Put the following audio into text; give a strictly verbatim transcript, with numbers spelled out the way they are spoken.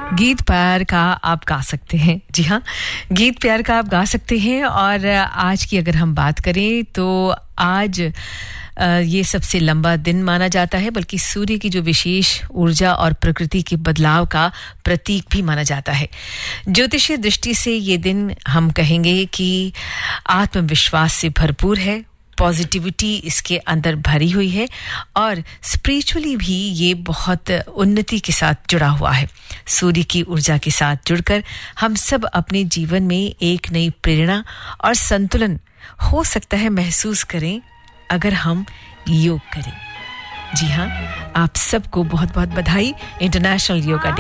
गीत प्यार का आप गा सकते हैं। जी हाँ, गीत प्यार का आप गा सकते हैं। और आज की अगर हम बात करें तो आज ये सबसे लंबा दिन माना जाता है, बल्कि सूर्य की जो विशेष ऊर्जा और प्रकृति के बदलाव का प्रतीक भी माना जाता है। ज्योतिषीय दृष्टि से ये दिन हम कहेंगे कि आत्मविश्वास से भरपूर है, पॉजिटिविटी इसके अंदर भरी हुई है और स्पिरिचुअली भी ये बहुत उन्नति के साथ जुड़ा हुआ है। सूर्य की ऊर्जा के साथ जुड़कर हम सब अपने जीवन में एक नई प्रेरणा और संतुलन हो सकता है महसूस करें अगर हम योग करें। जी हाँ, आप सबको बहुत-बहुत बधाई इंटरनेशनल योगा डे